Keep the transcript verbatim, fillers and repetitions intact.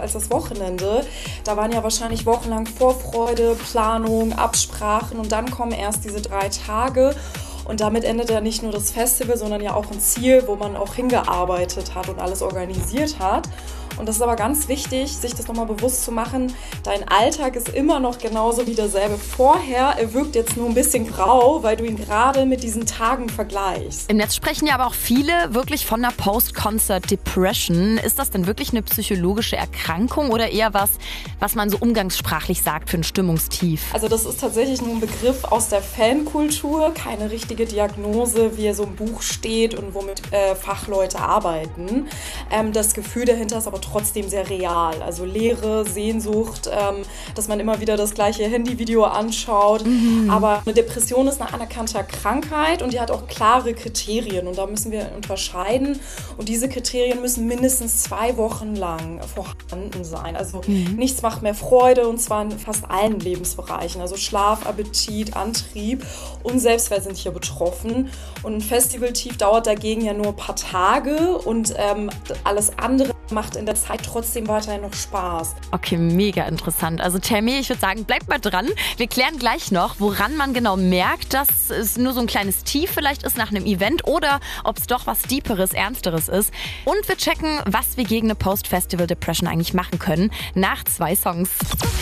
als das Wochenende. Da waren ja wahrscheinlich wochenlang Vorfreude, Planung, Absprachen und dann kommen erst diese drei Tage. Und damit endet ja nicht nur das Festival, sondern ja auch ein Ziel, wo man auch hingearbeitet hat und alles organisiert hat. Und das ist aber ganz wichtig, sich das nochmal bewusst zu machen. Dein Alltag ist immer noch genauso wie derselbe vorher. Er wirkt jetzt nur ein bisschen grau, weil du ihn gerade mit diesen Tagen vergleichst. Im Netz sprechen ja aber auch viele wirklich von einer Post-Concert-Depression. Ist das denn wirklich eine psychologische Erkrankung oder eher was, was man so umgangssprachlich sagt für ein Stimmungstief? Also das ist tatsächlich nur ein Begriff aus der Fankultur, keine richtige Diagnose, wie er so im Buch steht und womit äh, Fachleute arbeiten. Ähm, das Gefühl dahinter ist aber trotzdem sehr real. Also Leere, Sehnsucht, ähm, dass man immer wieder das gleiche Handyvideo anschaut. Mhm. Aber eine Depression ist eine anerkannte Krankheit und die hat auch klare Kriterien und da müssen wir unterscheiden. Und diese Kriterien müssen mindestens zwei Wochen lang vorhanden sein. Also mhm. nichts macht mehr Freude und zwar in fast allen Lebensbereichen. Also Schlaf, Appetit, Antrieb und Selbstwert sind hier betroffen. Und ein Festivaltief dauert dagegen ja nur ein paar Tage und ähm, alles andere macht in der Zeit trotzdem weiterhin noch Spaß. Okay, mega interessant. Also Tammy, ich würde sagen, bleib mal dran. Wir klären gleich noch, woran man genau merkt, dass es nur so ein kleines Tief vielleicht ist nach einem Event oder ob es doch was Deeperes, Ernsteres ist. Und wir checken, was wir gegen eine Post-Festival-Depression eigentlich machen können, nach zwei Songs.